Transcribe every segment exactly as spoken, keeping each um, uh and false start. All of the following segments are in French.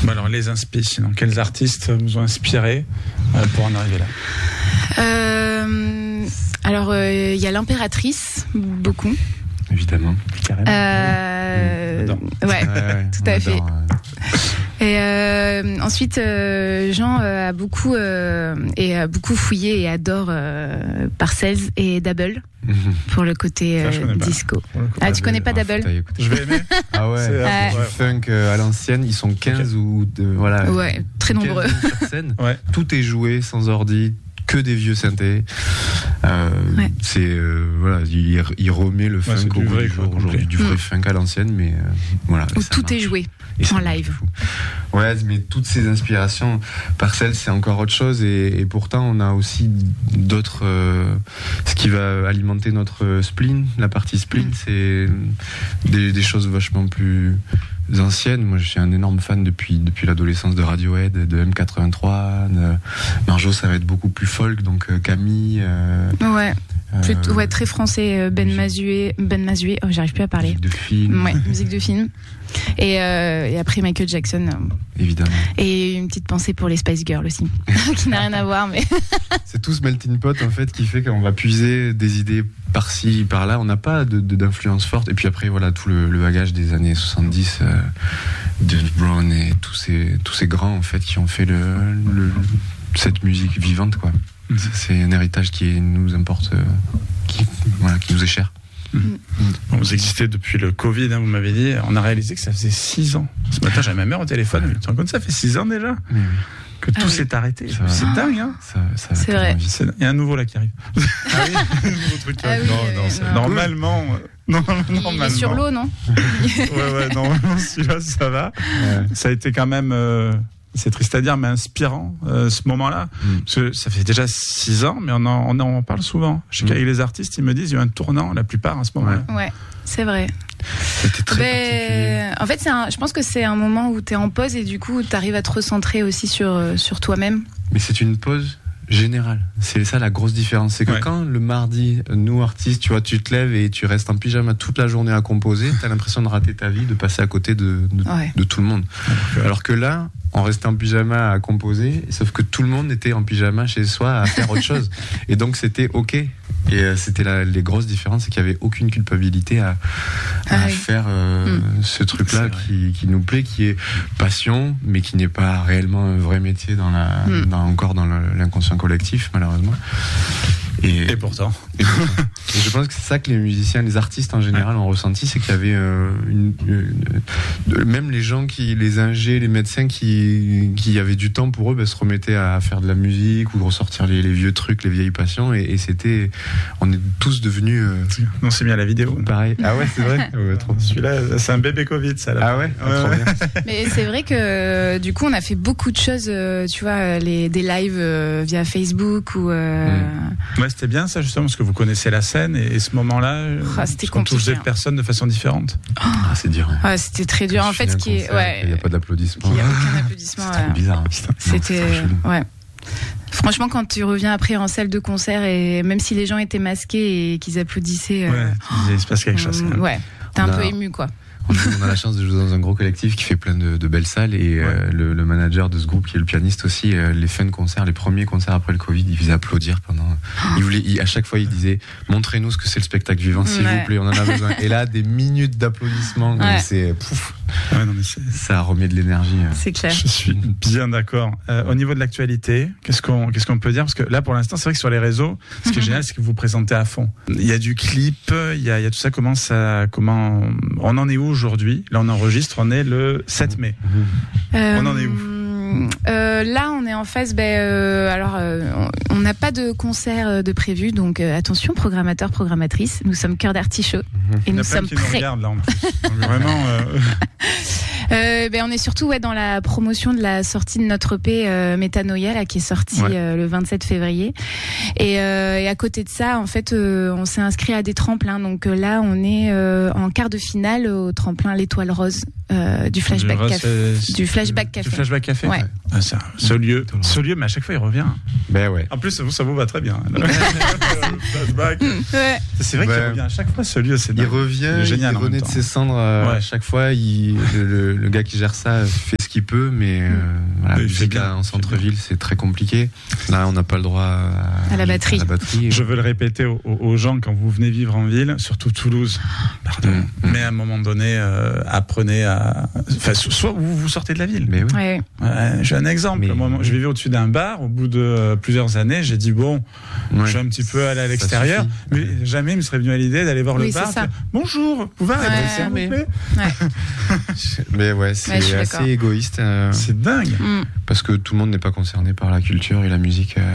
Bah alors les inspi, sinon quels artistes vous ont inspiré euh, pour en arriver là? euh, Alors il euh, y a l'impératrice, beaucoup. Évidemment. Carrément. Euh, oui. ouais, ouais, tout à adore, fait. Euh... Et euh, ensuite, euh, Jean euh, a beaucoup euh, et a beaucoup fouillé et adore euh, Parcells et Double pour le côté euh, Ça, disco. Coup, ah, tu connais pas ah, Double? Je vais aimer. Ah ouais. C'est, euh, du ouais. funk euh, à l'ancienne, ils sont quinze okay. ou de, voilà. Ouais, très nombreux. Sur scène. Ouais. Tout est joué sans ordi. Que des vieux synthés. Euh, ouais. C'est euh, voilà, il, il remet le funk ouais, au goût du jour aujourd'hui, du vrai mmh. funk à l'ancienne, mais euh, voilà. Où tout marche. est joué et en live. Ouais, mais toutes ces inspirations, Parcells, c'est encore autre chose, et, et pourtant on a aussi d'autres. Euh, ce qui va alimenter notre spleen, la partie spleen, mmh. c'est des, des choses vachement plus anciennes. Moi, je suis un énorme fan depuis depuis l'adolescence de Radiohead, de M quatre-vingt-trois. De Marjo, ça va être beaucoup plus folk, donc euh, Camille. Euh, ouais. Plutôt, ouais, très français. Ben Mazué, Ben Mazué. Oh, j'arrive plus à parler. Musique de film. Ouais, musique de film. Et, euh, et après Michael Jackson. Évidemment. Et une petite pensée pour les Spice Girls aussi, qui n'a rien à voir, mais. C'est tout ce melting pot en fait qui fait qu'on va puiser des idées par-ci, par-là. On n'a pas de, de, d'influence forte. Et puis après, voilà, tout le, le bagage des années soixante-dix, euh, de Brown et tous ces, tous ces grands en fait qui ont fait le, le, cette musique vivante, quoi. Mmh. C'est un héritage qui nous importe, euh, qui, voilà, qui nous est cher. Mmh. Bon, vous existez depuis le Covid, hein, vous m'avez dit. On a réalisé que ça faisait six ans. Ce matin, j'avais ma mère au téléphone. Ouais. Tu te rends compte, ça fait six ans déjà oui, oui. que tout ah, s'est oui. arrêté. Ça c'est va. dingue, hein. Ça, ça c'est vrai. Il y a un nouveau là qui arrive. Ah oui, un nouveau truc. Ah, oui, non, oui, non, oui, non. Normalement, non, normalement. Il est sur l'eau, non? Ouais, ouais, normalement, celui-là, ça va. Ouais. Ça a été quand même. Euh, c'est triste à dire, mais inspirant, euh, ce moment-là. Mm. Parce que ça fait déjà six ans, mais on en, on en parle souvent. Je sais mm. qu'avec les artistes, ils me disent, il y a eu un tournant, la plupart, à ce moment-là. Ouais, ouais, c'est vrai. C'était très mais, en fait, c'est un, je pense que c'est un moment où tu es en pause et du coup, tu arrives à te recentrer aussi sur, sur toi-même. Mais c'est une pause générale. C'est ça la grosse différence. C'est que ouais. quand le mardi, nous artistes, tu vois, tu te lèves et tu restes en pyjama toute la journée à composer, tu as l'impression de rater ta vie, de passer à côté de, de, ouais. de tout le monde. Okay. Alors que là, on restait en pyjama à composer, sauf que tout le monde était en pyjama chez soi à faire autre chose. Et donc c'était ok. Et euh, c'était la, les grosses différences, c'est qu'il n'y avait aucune culpabilité à, à ah oui. faire euh, mmh. ce truc-là qui, qui nous plaît, qui est passion, mais qui n'est pas réellement un vrai métier dans la, mmh. dans, encore dans l'inconscient collectif, malheureusement. Et, et pourtant. Et, pourtant. Et je pense que c'est ça que les musiciens, les artistes en général ont ressenti, c'est qu'il y avait euh, une, une, une, même les gens qui, les ingés, les médecins qui, qui avaient du temps pour eux, ben, se remettaient à faire de la musique ou de ressortir les, les vieux trucs, les vieilles passions, et, et c'était, on est tous devenus. Euh, on s'est mis à la vidéo. Pareil. Ah ouais, c'est vrai. Ouais, trop. Celui-là, c'est un bébé Covid, ça. Là. Ah ouais. ouais, trop ouais. Bien. Mais c'est vrai que du coup, on a fait beaucoup de choses, euh, tu vois, les, des lives euh, via Facebook ou. Euh... Mmh. Ouais, c'était bien ça justement parce que vous connaissez la scène et, et ce moment-là, ah, c'était on touche des personnes de façon différente. Oh. Ah, c'est dur. Hein. Ah, c'était très dur. Quand en fait, ce qui est, ouais, il n'y a pas d'applaudissements. Il n'y a aucun applaudissement. C'est trop bizarre. Hein. C'était, non, ouais. Franchement, quand tu reviens après en salle de concert et même si les gens étaient masqués et qu'ils applaudissaient, ouais, euh, il se passe quelque chose. Euh, ouais, t'es un a... peu ému, quoi. On a la chance de jouer dans un gros collectif qui fait plein de, de belles salles et ouais. euh, le, le manager de ce groupe qui est le pianiste aussi, euh, les fins de concert, les premiers concerts après le Covid, il faisait applaudir pendant. Il voulait, il, à chaque fois, il disait montrez-nous ce que c'est le spectacle vivant, s'il ouais. vous plaît, on en a besoin. Et là, des minutes d'applaudissements, ouais. c'est pouf. Ouais, non, mais c'est... Ça remet de l'énergie. C'est clair. Je suis bien d'accord. Euh, au niveau de l'actualité, qu'est-ce qu'on, qu'est-ce qu'on peut dire? Parce que là, pour l'instant, c'est vrai que sur les réseaux, ce qui est génial, c'est que vous vous présentez à fond. Il y a du clip, il y a, il y a tout ça. Comment ça, comment, on en est où aujourd'hui? Là, on enregistre, on est le sept mai. Euh, on en est où? Euh, là, on est en phase. Ben, euh, alors, euh, on n'a pas de concert de prévu, donc euh, attention, programmateur, programmatrice. Nous sommes Cœur d'Artichaut et nous sommes qui prêts. Nous regardent, là, en plus. Vraiment. Euh... Euh, ben on est surtout ouais dans la promotion de la sortie de notre E P euh, Métanoïa là qui est sortie ouais. euh, le vingt-sept février et, euh, et à côté de ça en fait euh, on s'est inscrit à des tremplins donc euh, là on est euh, en quart de finale au tremplin l'Étoile Rose euh, du Flashback Rose, Café euh, du Flashback Café du Flashback Café ouais. Ah, ça, ce lieu ce lieu mais à chaque fois il revient ben ouais en plus vous ça vous va très bien Flashback ouais. C'est vrai ben, qu'il revient à chaque fois ce lieu c'est il revient il, génial, il renaît de ses cendres euh, ouais. à chaque fois il, le, le, le gars qui gère ça fait ce ce qu'il peut, mais euh, voilà, musique bien, en centre-ville, c'est très compliqué. Là, on n'a pas le droit à, à, la, batterie. à la batterie. Je veux le répéter aux, aux gens quand vous venez vivre en ville, surtout Toulouse. Pardon. Mmh. Mais à un moment donné, euh, apprenez à. Enfin, soit vous, vous sortez de la ville. Mais oui. Ouais. Ouais, j'ai un exemple. Mais... Moi, je vivais au-dessus d'un bar. Au bout de euh, plusieurs années, j'ai dit bon, ouais. je vais un petit peu aller à l'extérieur. Mais ouais. jamais il me serait venu à l'idée d'aller voir oui, le bar. Faire, bonjour, vous pouvez adresser un mais... mais ouais, c'est ouais, assez d'accord. égoïste. Euh, c'est dingue. Mm. Parce que tout le monde n'est pas concerné par la culture et la musique. Euh,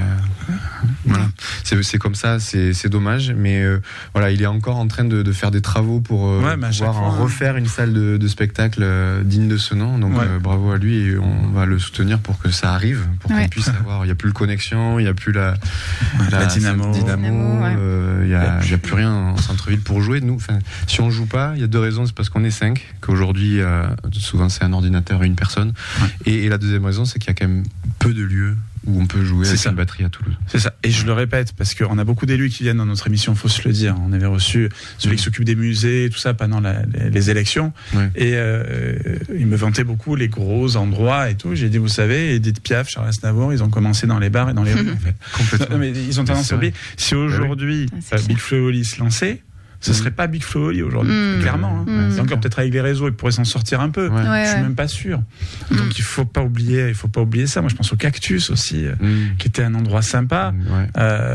voilà. C'est, c'est comme ça, c'est, c'est dommage. Mais euh, voilà, il est encore en train de, de faire des travaux pour euh, ouais, pouvoir fois, refaire hein. une salle de, de spectacle euh, digne de ce nom. Donc ouais. euh, bravo à lui et on va le soutenir pour que ça arrive, pour ouais. qu'on puisse avoir. Il n'y a plus le connexion, il n'y a plus la, la, la dynamo. dynamo dynamo ouais. euh, il n'y a, a plus rien en centre-ville pour jouer. Nous, si on ne joue pas, il y a deux raisons. C'est parce qu'on est cinq, qu'aujourd'hui, euh, souvent c'est un ordinateur et une personne. Ouais. Et, et la deuxième raison, c'est qu'il y a quand même peu de lieux où on peut jouer c'est avec ça. une batterie à Toulouse. C'est ça. Et je le répète, parce qu'on a beaucoup d'élus qui viennent dans notre émission, faut se le dire. On avait reçu celui mmh. qui s'occupe des musées, tout ça, pendant la, les, les élections. Ouais. Et euh, il me vantait beaucoup les gros endroits et tout. J'ai dit, vous savez, Edith Piaf, Charles Aznavour, ils ont commencé dans les bars et dans les rues, en fait. Complètement. Non, mais ils ont tendance à oublier. Si aujourd'hui, ah, Big Flo et Oli se lançait, ce serait pas Big Flo et Oli aujourd'hui, mmh. clairement. Hein. Mmh. Et encore peut-être avec les réseaux, ils pourraient s'en sortir un peu. Ouais. Ouais, je suis ouais. même pas sûr. Mmh. Donc il faut pas oublier, il faut pas oublier ça. Moi, je pense au Cactus aussi, mmh. qui était un endroit sympa. Ouais.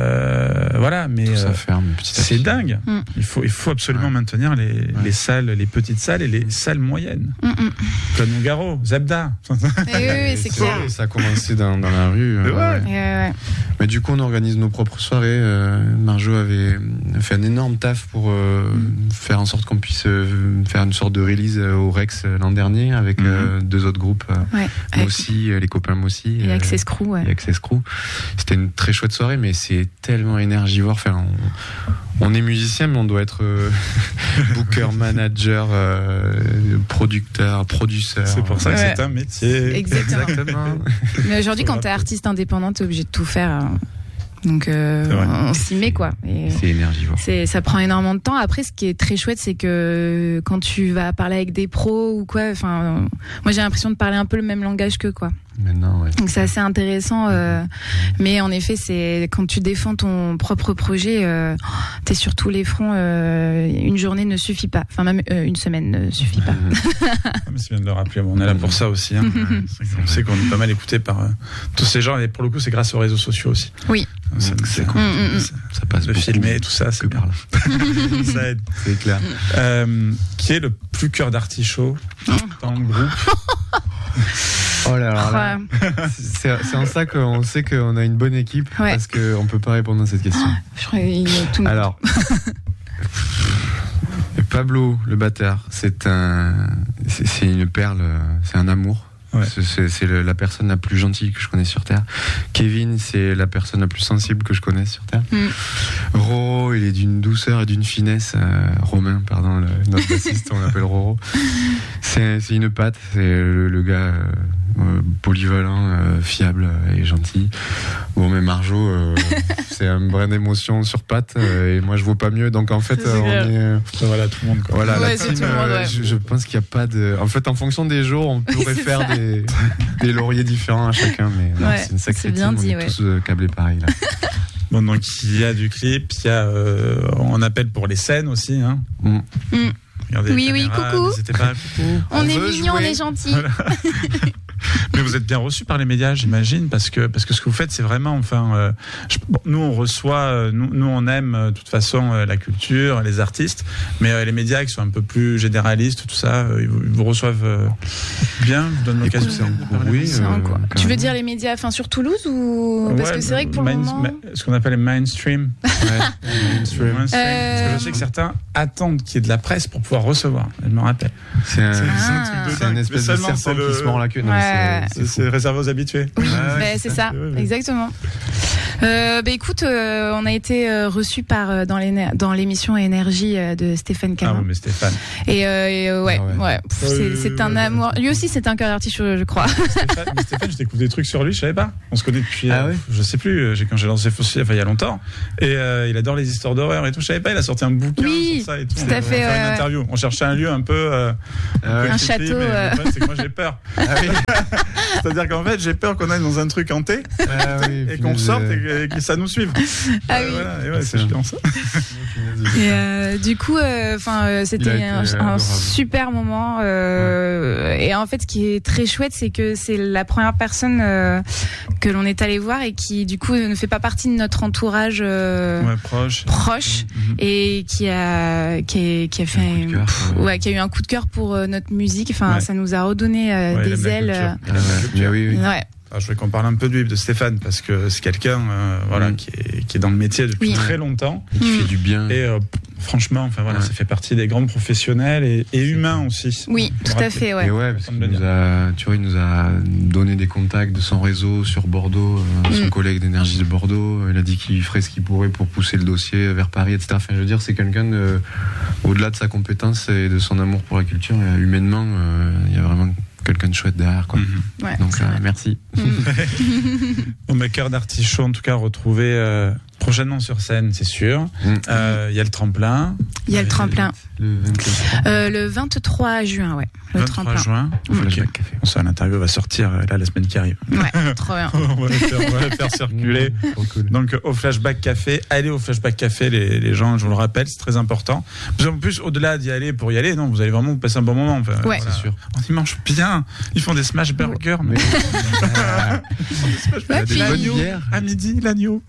Euh, voilà, mais tout ça euh, ferme petit à petit. C'est dingue. Mmh. Il faut, il faut absolument ouais. maintenir les, ouais. les salles, les petites salles et les salles moyennes. Mmh. Comme Nougaro, Zabda. Et oui, oui, c'est clair. Ça a commencé dans, dans la rue. Ouais. Ouais. Ouais, ouais. Mais du coup, on organise nos propres soirées. Euh, Marjo avait fait un énorme taf pour euh, mmh. faire en sorte qu'on puisse euh, faire une sorte de release euh, au Rex euh, l'an dernier avec mmh. euh, deux autres groupes, euh, ouais. Mossy, euh, les copains Mossy et euh, Access Crew. Ouais. Et Access Crew. C'était une très chouette soirée, mais c'est tellement énergivore. Enfin, on, on est musicien, mais on doit être euh, booker, manager, euh, producteur, producteur. C'est pour ça que ouais. c'est un métier. Exactement. Exactement. Mais aujourd'hui, quand t'es artiste indépendant, t'es obligé de tout faire. Hein. Donc euh, on s'y met quoi. Et c'est énergivore. C'est, ça prend énormément de temps. Après, ce qui est très chouette, c'est que quand tu vas parler avec des pros ou quoi, enfin, moi j'ai l'impression de parler un peu le même langage qu'eux quoi. Maintenant, ouais. Donc c'est assez intéressant. Euh, mais en effet, c'est quand tu défends ton propre projet, euh, t'es sur tous les fronts. Euh, une journée ne suffit pas. Enfin même euh, une semaine ne suffit pas. Mais c'est bien de le rappeler. Bon, on est là pour ça aussi. Hein. On sait qu'on est pas mal écouté par euh, tous ces gens. Et pour le coup, c'est grâce aux réseaux sociaux aussi. Oui. Ça, c'est cool. Mmh, ça, ça passe de beaucoup. Filmer tout ça, c'est par là. Ça aide. C'est clair. Euh, qui est le plus cœur d'artichaut dans le groupe? Oh là là, là. C'est, c'est en ça qu'on sait qu'on a une bonne équipe ouais. parce qu'on ne peut pas répondre à cette question. Oh, je crois qu'il est tout Alors, Pablo, le batteur, c'est, un, c'est, c'est une perle, c'est un amour. Ouais. C'est, c'est le, la personne la plus gentille que je connaisse sur Terre. Kevin, c'est la personne la plus sensible que je connaisse sur Terre. Mm. Roro, il est d'une douceur et d'une finesse. Euh, Romain, pardon, le, notre bassiste, on l'appelle Roro. C'est, c'est une patte. C'est le, le gars euh, polyvalent, euh, fiable et gentil. Bon, mais Marjo, euh, c'est un brin d'émotion sur patte. Euh, et moi, je vaux pas mieux. Donc, en fait, euh, on est. Euh, voilà, tout le monde. Quoi. Voilà, ouais, la team. Monde, ouais. euh, je, je pense qu'il n'y a pas de. En fait, en fonction des jours, on pourrait faire des. Des, des lauriers différents à chacun, mais non, ouais, c'est une sacrée c'est bien team, dit, on est ouais. tous euh, câblés pareil là. Bon, donc il y a du clip, il y a, euh, on appelle pour les scènes aussi, hein. Mm. Mm. Regardez oui, les caméras, oui, coucou. N'hésitez pas, coucou. On, on est veut mignon, jouer. on est gentil. Voilà. Mais vous êtes bien reçus par les médias, j'imagine, parce que parce que ce que vous faites, c'est vraiment, enfin, euh, je, bon, nous on reçoit, euh, nous, nous on aime de toute façon euh, la culture, les artistes, mais euh, les médias qui sont un peu plus généralistes, tout ça, euh, ils, vous, ils vous reçoivent euh, bien, vous donnent l'occasion. Oui. Euh, quoi. Tu veux dire les médias, enfin sur Toulouse ou parce ouais, que c'est vrai que pour main, le moment, ce qu'on appelle les mainstream. Ouais. mainstream. mainstream. Euh... Parce que je sais que certains attendent qu'il y ait de la presse pour pouvoir recevoir. Je me rappelle. C'est un, c'est ah. un, truc de c'est un espèce de serpent le... qui se mord la queue. Non, ouais. c'est, c'est, c'est réservé aux habitués. Oui, ah, ouais, c'est, c'est ça, ça. exactement. Euh, bah écoute, euh, on a été euh, reçus par euh, dans, dans l'émission Énergie euh, de Stéphane Camin. Ah oui, mais Stéphane. Et, euh, et euh, ouais, ah ouais, ouais. Pff, c'est, c'est un amour. Lui aussi, c'est un cœur d'artichaut, je crois. Stéphane, mais Stéphane, je découvre des trucs sur lui, je savais pas. On se connaît depuis, ah euh, ouais je sais plus, j'ai, quand j'ai lancé Fossile, enfin il y a longtemps. Et euh, il adore les histoires d'horreur et tout. Je savais pas, il a sorti un bouquin oui, sur ça et tout. Tout on à fait. faire ouais, une interview. On cherchait un lieu un peu. Euh, un, un château. Mais euh... le problème, c'est que moi j'ai peur. Ah oui. C'est-à-dire qu'en fait, j'ai peur qu'on aille dans un truc hanté ah oui, et qu'on sorte euh... et que ça nous suive. Ah oui. Voilà, et ouais, c'est chiant ça. Et euh, du coup, enfin, euh, c'était un, un super moment. Euh, ouais. Et en fait, ce qui est très chouette, c'est que c'est la première personne euh, que l'on est allé voir et qui, du coup, ne fait pas partie de notre entourage euh, ouais, proche, proche mmh. et qui a, qui a, qui a fait, un un cœur, ouais. ouais, qui a eu un coup de cœur pour euh, notre musique. Enfin, ouais. ça nous a redonné euh, ouais, des ailes. Ah, ouais. Oui, oui. Ouais. Alors, je voulais qu'on parle un peu de lui, de Stéphane, parce que c'est quelqu'un euh, voilà, mmh. qui, est, qui est dans le métier depuis oui. très longtemps. Et qui mmh. fait du bien. Et euh, franchement, enfin, voilà, ouais. ça fait partie des grands professionnels et, et humains aussi. Oui, tout rappeler. à fait. Ouais. Et ouais, parce qu'il nous a, tu vois, il nous a donné des contacts de son réseau sur Bordeaux, euh, mmh. son collègue d'énergie de Bordeaux. Il a dit qu'il ferait ce qu'il pourrait pour pousser le dossier vers Paris, et cetera. Enfin, je veux dire, c'est quelqu'un, de, au-delà de sa compétence et de son amour pour la culture, humainement, euh, il y a vraiment quelqu'un de chouette derrière, quoi. Mmh. Ouais, donc euh, merci. Mmh. Bon, mais Cœur d'artichaut, en tout cas, retrouvé euh, prochainement sur scène, c'est sûr. Il mmh. euh, y a le tremplin. Il y a le tremplin. Le vingt-trois Euh, le vingt-trois juin, ouais. Le vingt-trois tremplin. juin. Okay. Bon, ça, l'interview va sortir là la semaine qui arrive. Ouais, trop bien. on, va faire, on va la faire circuler. Mmh, cool. Donc au Flashback Café, allez au Flashback Café, les, les gens, je vous le rappelle, c'est très important. En plus, au-delà d'y aller pour y aller, non, vous allez vraiment passer un bon moment. Enfin, ouais, voilà. C'est sûr. Ils mangent bien. Ils font des smash burgers. Mais... ouais, des l'agneau à midi, l'agneau.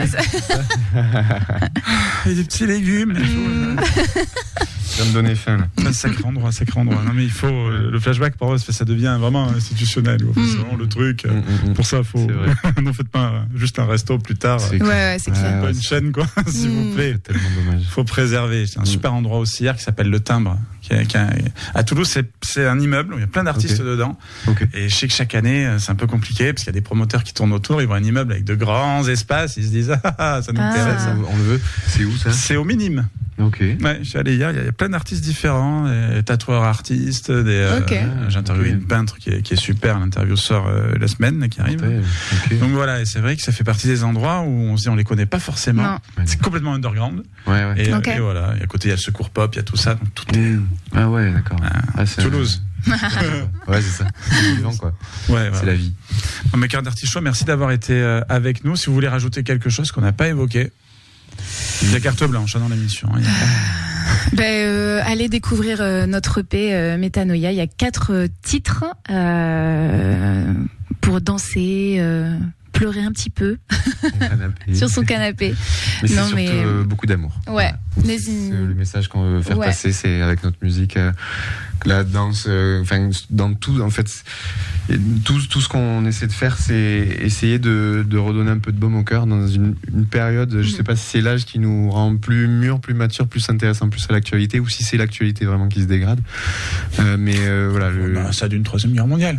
Et des petits légumes. Mmh. Ça me donnait faim. Un sacré endroit, sacré endroit. Non mais il faut euh, le Flashback pour moi, ça devient vraiment institutionnel. Enfin, mmh. C'est vraiment le truc. Euh, mmh. Pour ça, faut. Non, faites pas un, juste un resto plus tard. C'est ouais, ouais, c'est clair. Pas ouais, une c'est... chaîne, quoi, s'il mmh. vous plaît. C'est tellement dommage. Faut préserver. C'est un mmh. super endroit aussi hier qui s'appelle le Timbre. Qui a, qui a... À Toulouse, c'est, c'est un immeuble où il y a plein d'artistes okay. dedans. Okay. Et je sais que chaque année, c'est un peu compliqué parce qu'il y a des promoteurs qui tournent autour. Ils voient un immeuble avec de grands espaces. Ils se disent ah, ça nous ah. intéresse. On le veut. C'est où ça? C'est au Minime. Ok. Ouais, je suis allé hier. Il y a plein d'artistes différents, des tatoueurs artistes. Des, okay. euh, j'ai interviewé okay. une peintre qui est, qui est super. L'interview sort euh, la semaine là, qui arrive. Okay. Okay. Donc voilà, et c'est vrai que ça fait partie des endroits où on se dit on les connaît pas forcément. Non. C'est complètement underground. Ouais, ouais. Et, okay. et voilà. Et à côté il y a le Secours Pop, il y a tout ça. Donc tout est. Mmh. Ah ouais, d'accord. Ah, ah, c'est Toulouse. Ouais, c'est ça. C'est vivant, quoi. Ouais, c'est ouais. la vie. Bon, mais Cœur d'artichaut, merci d'avoir été euh, avec nous. Si vous voulez rajouter quelque chose qu'on n'a pas évoqué, il y a carte blanche hein, dans l'émission. Hein, Ben, euh, allez découvrir euh, notre E P euh, Métanoïa. Il y a quatre euh, titres euh, pour danser, euh, pleurer un petit peu sur son canapé. Mais c'est non, surtout mais... Euh, beaucoup d'amour. Ouais. Voilà. C'est le message qu'on veut faire ouais. passer, c'est avec notre musique, euh, la danse, enfin euh, dans tout, en fait, tout, tout ce qu'on essaie de faire, c'est essayer de, de redonner un peu de baume au cœur dans une, une période. Je sais pas si c'est l'âge qui nous rend plus mûrs, plus matures, plus intéressants, plus à l'actualité, ou si c'est l'actualité vraiment qui se dégrade. Euh, mais euh, voilà, le... bah, ça d'une troisième guerre mondiale.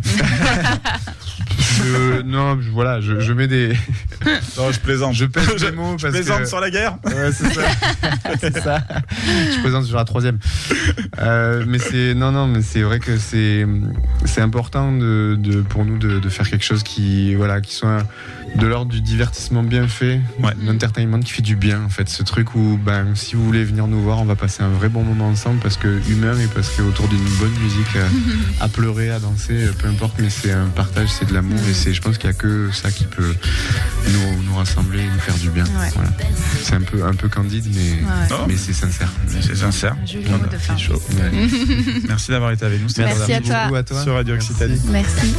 je, non, je, voilà, je, je mets des. Non, je plaisante. Je pèse des mots je parce plaisante que... sur la guerre. Ouais, c'est ça. C'est ça. Je présente sur la troisième. Euh, mais c'est non, non, mais c'est vrai que c'est c'est important de, de pour nous de, de faire quelque chose qui voilà qui soit de l'ordre du divertissement bien fait, ouais. l'entertainment qui fait du bien en fait. Ce truc où ben si vous voulez venir nous voir, on va passer un vrai bon moment ensemble parce que humain et parce que autour d'une bonne musique, euh, à pleurer, à danser, peu importe, mais c'est un partage, c'est de l'amour et c'est je pense qu'il y a que ça qui peut nous, nous rassembler, nous faire du bien. Ouais. Voilà. C'est un peu un peu candide, mais ouais. mais c'est sincère. Mais c'est sincère. Un joli mot de fin. Ouais. Merci d'avoir été avec nous. Merci à toi. à toi sur Radio Occitanie. Merci.